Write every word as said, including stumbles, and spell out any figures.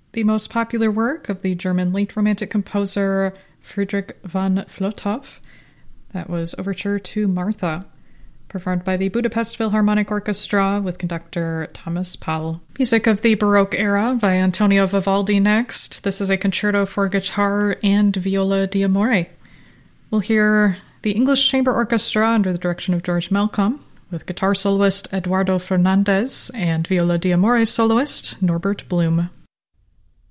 The most popular work of the German late Romantic composer Friedrich von Flotow. That was Overture to Martha, performed by the Budapest Philharmonic Orchestra with conductor Thomas Paul. Music of the Baroque era by Antonio Vivaldi next. This is a concerto for guitar and viola d'amore. We'll hear the English Chamber Orchestra under the direction of George Malcolm, with guitar soloist Eduardo Fernandez and viola d'amore soloist Norbert Blum.